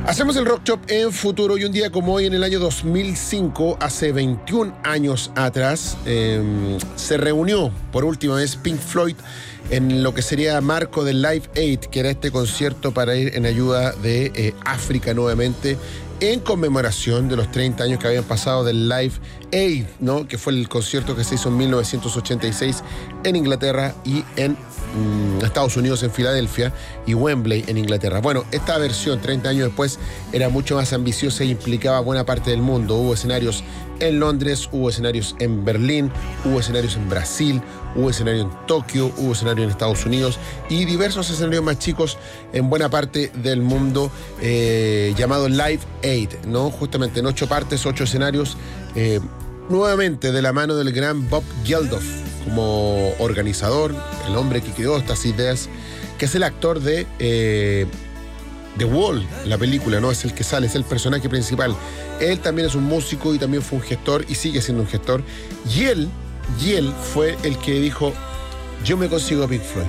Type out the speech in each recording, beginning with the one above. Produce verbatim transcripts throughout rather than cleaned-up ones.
Hacemos el Rock Shop en Futuro y un día como hoy, en el año dos mil cinco, hace veintiún años atrás, eh, se reunió por última vez Pink Floyd en lo que sería marco del Live Aid, que era este concierto para ir en ayuda de eh, África nuevamente, en conmemoración de los treinta años que habían pasado del Live Aid, ¿no? Que fue el concierto que se hizo en mil novecientos ochenta y seis en Inglaterra y en mm, Estados Unidos, en Filadelfia, y Wembley en Inglaterra. Bueno, esta versión, treinta años después, era mucho más ambiciosa e implicaba buena parte del mundo. Hubo escenarios en Londres, hubo escenarios en Berlín, hubo escenarios en Brasil, hubo escenario en Tokio, hubo escenario en Estados Unidos y diversos escenarios más chicos en buena parte del mundo, eh, llamado Live Aid, ¿no? Justamente en ocho partes, ocho escenarios, eh, nuevamente de la mano del gran Bob Geldof como organizador, el hombre que creó estas ideas, que es el actor de eh, The Wall, la película, ¿no? Es el que sale, es el personaje principal. Él también es un músico y también fue un gestor y sigue siendo un gestor. Y él, y él fue el que dijo: yo me consigo a Pink Floyd.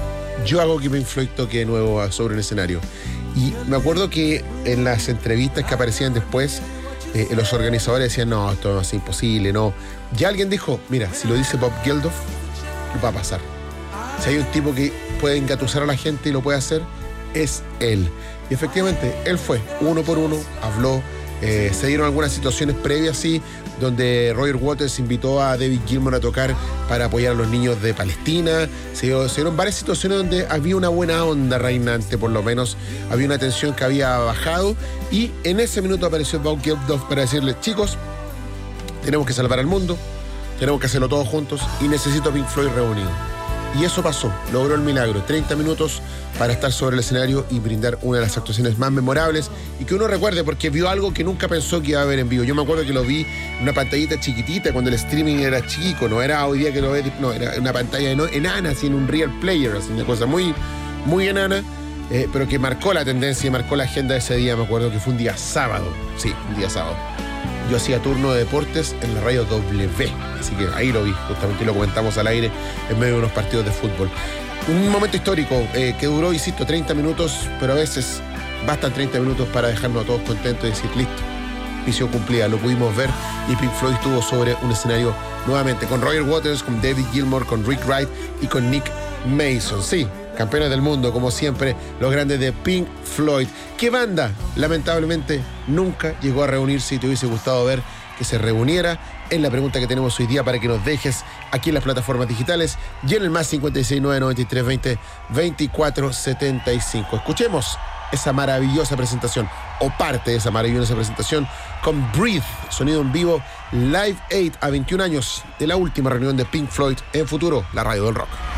Yo hago que Pink Floyd toque de nuevo sobre el escenario. Y me acuerdo que en las entrevistas que aparecían después, eh, los organizadores decían: no, esto es imposible, no. Ya alguien dijo: mira, si lo dice Bob Geldof, va a pasar. Si hay un tipo que puede engatusar a la gente y lo puede hacer, es él. Y efectivamente, él fue, uno por uno, habló. Eh, se dieron algunas situaciones previas, sí, donde Roger Waters invitó a David Gilmour a tocar para apoyar a los niños de Palestina. Se, dio, se dieron varias situaciones donde había una buena onda reinante, por lo menos. Había una tensión que había bajado. Y en ese minuto apareció Bob Geldof para decirles: chicos, tenemos que salvar al mundo, tenemos que hacerlo todos juntos y necesito a Pink Floyd reunido. Y eso pasó, logró el milagro. treinta minutos para estar sobre el escenario y brindar una de las actuaciones más memorables y que uno recuerde, porque vio algo que nunca pensó que iba a ver en vivo. Yo me acuerdo que lo vi en una pantallita chiquitita cuando el streaming era chico, no era hoy día que lo ves, no, era una pantalla enana, así en un real player, así una cosa muy, muy enana, eh, pero que marcó la tendencia y marcó la agenda de ese día. Me acuerdo que fue un día sábado, sí, un día sábado. Yo hacía turno de deportes en la radio W, así que ahí lo vi, justamente lo comentamos al aire en medio de unos partidos de fútbol. Un momento histórico eh, que duró, insisto, treinta minutos, pero a veces bastan treinta minutos para dejarnos a todos contentos y decir: listo, misión cumplida, lo pudimos ver. Y Pink Floyd estuvo sobre un escenario nuevamente con Roger Waters, con David Gilmour, con Rick Wright y con Nick Mason. Sí, campeones del mundo, como siempre, los grandes de Pink Floyd. ¿Qué banda, lamentablemente, nunca llegó a reunirse y te hubiese gustado ver que se reuniera? Es la pregunta que tenemos hoy día para que nos dejes aquí en las plataformas digitales y en el más cincuenta y seis, nueve noventa y tres, veinte, veinticuatro setenta y cinco. Escuchemos esa maravillosa presentación, o parte de esa maravillosa presentación, con Breathe, sonido en vivo, Live Aid, a veintiún años de la última reunión de Pink Floyd en Futuro, la radio del rock.